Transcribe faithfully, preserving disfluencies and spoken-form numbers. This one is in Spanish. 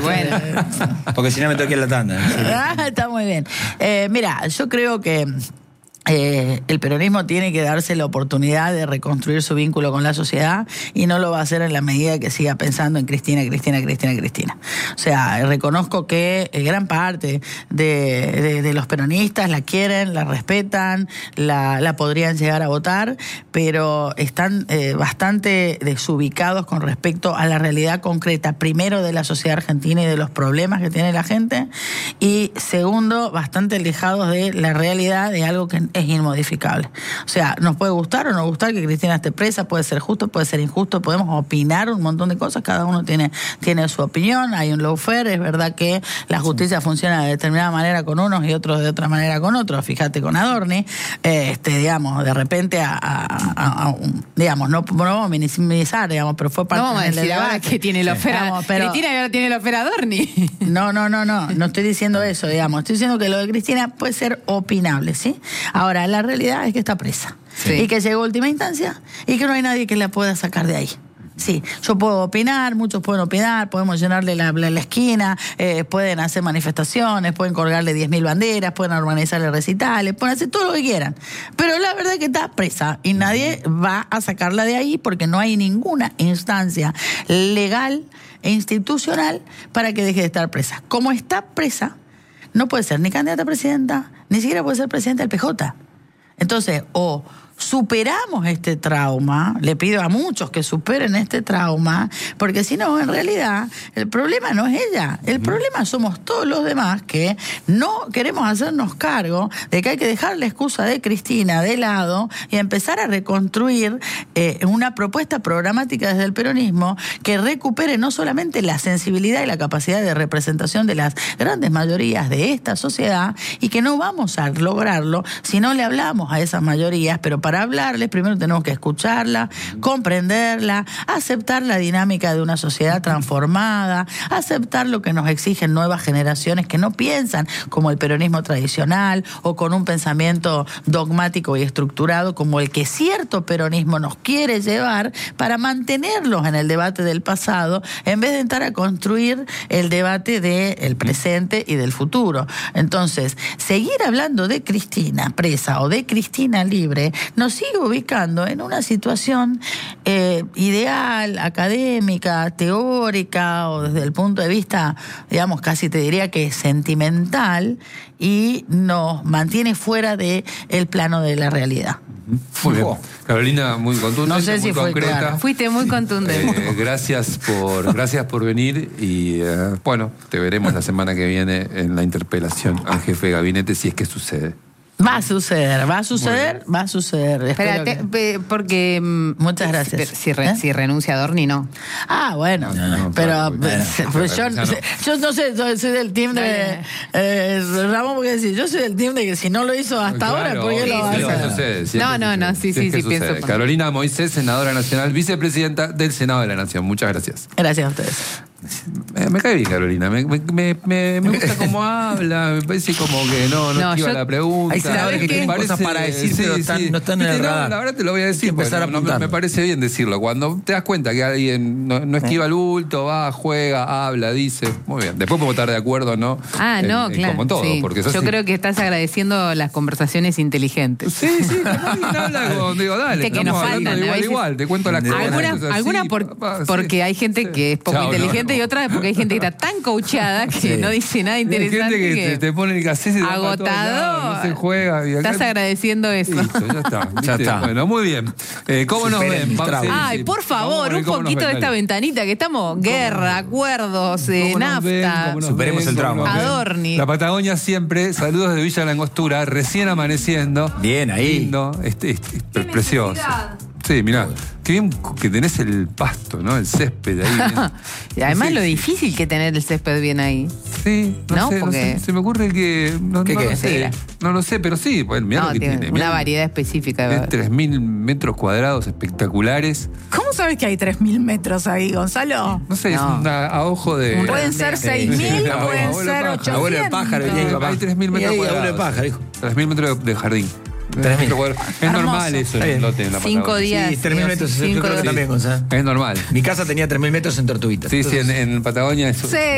bueno. Porque si no me toqué la tanda. Ah, está muy bien. Eh, mira, yo creo que Eh, el peronismo tiene que darse la oportunidad de reconstruir su vínculo con la sociedad y no lo va a hacer en la medida que siga pensando en Cristina, Cristina, Cristina, Cristina. O sea, reconozco que gran parte de, de, de los peronistas la quieren, la respetan, la, la podrían llegar a votar, pero están eh, bastante desubicados con respecto a la realidad concreta, primero de la sociedad argentina y de los problemas que tiene la gente, y segundo, bastante alejados de la realidad de algo que es inmodificable. O sea, nos puede gustar o no gustar que Cristina esté presa, puede ser justo, puede ser injusto, podemos opinar un montón de cosas, cada uno tiene, tiene su opinión, hay un lawfare, es verdad que la justicia funciona de determinada manera con unos y otros de otra manera con otros, fíjate con Adorni, eh, este, digamos, de repente a, a, a, a digamos, no, no vamos a minimizar, digamos, pero fue parte no vamos a decir del ahora que tiene el lawfare, digamos, pero, Cristina y ahora tiene el lawfare Adorni. No, no, no, no, no estoy diciendo eso, digamos, estoy diciendo que lo de Cristina puede ser opinable, ¿sí? Ahora, la realidad es que está presa. Sí. Y que llegó a última instancia y que no hay nadie que la pueda sacar de ahí. Sí, yo puedo opinar, muchos pueden opinar, podemos llenarle la, la, la esquina, eh, pueden hacer manifestaciones, pueden colgarle diez mil banderas, pueden organizarle recitales, pueden hacer todo lo que quieran. Pero la verdad es que está presa y nadie va a sacarla de ahí porque no hay ninguna instancia legal e institucional para que deje de estar presa. Como está presa, no puede ser ni candidata a presidenta, ni siquiera puede ser presidenta del P J. Entonces, o superamos este trauma, le pido a muchos que superen este trauma, porque si no, en realidad, el problema no es ella, el problema somos todos los demás que no queremos hacernos cargo de que hay que dejar la excusa de Cristina de lado y empezar a reconstruir eh, una propuesta programática desde el peronismo que recupere no solamente la sensibilidad y la capacidad de representación de las grandes mayorías de esta sociedad, y que no vamos a lograrlo si no le hablamos a esas mayorías, pero para Para hablarles, primero tenemos que escucharla, comprenderla, aceptar la dinámica de una sociedad transformada, aceptar lo que nos exigen nuevas generaciones que no piensan como el peronismo tradicional o con un pensamiento dogmático y estructurado como el que cierto peronismo nos quiere llevar para mantenerlos en el debate del pasado en vez de entrar a construir el debate del presente y del futuro. Entonces, seguir hablando de Cristina presa o de Cristina libre nos sigue ubicando en una situación eh, ideal, académica, teórica o desde el punto de vista, digamos, casi te diría que sentimental, y nos mantiene fuera del plano de la realidad. Muy bien. Carolina, muy contundente, no sé muy si fue concreta. claro. Fuiste muy contundente. Eh, gracias por gracias por venir y eh, bueno, te veremos la semana que viene en la interpelación al jefe de gabinete si es que sucede. Va a suceder, va a suceder, va a suceder. Espérate, que... porque... Muchas gracias. Si, re, ¿Eh? si renuncia a Adorni, no. Ah, bueno, no, no, pero claro, bueno, pues yo, no. yo no sé, yo soy del team de... Eh, Ramón, porque decir, yo soy del team de que si no lo hizo hasta claro, ahora, ¿por qué lo va a hacer? Sucede, si no, no, no, sí, sí, sí, pienso. Carolina Moisés, senadora nacional, vicepresidenta del Senado de la Nación. Muchas gracias. Gracias a ustedes. Me, me cae bien Carolina, me, me, me, me gusta cómo habla, me parece como que no, no, no esquiva yo, la pregunta. Hay senadores que tienen cosas para decir, sí, pero están, sí. no están en el radar. No, la verdad te lo voy a decir, empezar no, a no, me parece bien decirlo. Cuando te das cuenta que alguien no, no esquiva el bulto, va, juega, habla, dice, muy bien. Después podemos estar de acuerdo, ¿no? Ah, en, no, en, claro. Como todo, sí. porque yo creo que estás agradeciendo las conversaciones inteligentes. Sí, sí, alguien habla como, digo, dale, que nos faltan, igual, veces, igual, te cuento las cosas. Alguna, alguna por, papá, porque sí, hay gente sí. que es poco Chao, inteligente no, no. y otra porque hay gente que está tan coachada que sí. no dice nada interesante. Hay gente que, que te, te pone el cassette y agotado. No se juega. Y acá... Estás agradeciendo eso. Listo, ya está. Ya está. Bueno, muy bien. Eh, ¿Cómo nos ven? Sí, Ay, sí. por favor, un poquito de esta dale. ventanita que estamos. Guerra, acuerdos, eh, nafta. Ven, Superemos el trauma. Adorni. La Patagonia siempre. Saludos de Villa La Angostura. Recién amaneciendo. Bien, ahí. Lindo. Este, este, este, precioso. Sí, mirá. Qué bien que tenés el pasto, ¿no? El césped ahí. Y además sí, lo sí. difícil que tener el césped bien ahí. Sí, no, ¿No? sé, Porque... no sé. Se me ocurre que... No, ¿Qué, no qué? lo sé. No lo sé, pero sí. Bueno, mirá no, lo que tiene. tiene. Una mirá, variedad específica. De tres mil metros cuadrados espectaculares. ¿Cómo sabes que hay tres mil metros ahí, Gonzalo? No sé, no. es una, a ojo de... Pueden ser seis mil, pueden ser ochocientos. Abuelo de pájaro. Hay tres mil metros cuadrados. Abuelo de pájaro, hijo. tres mil metros de jardín. Es normal eso en el lote en la Cinco Patagonia. días. Sí, tres mil metros. Cinco Yo creo que también, Gonzalo. Es normal. Mi casa tenía tres mil metros en Tortuguitas. Sí, sí, en, en Patagonia eso. Sí.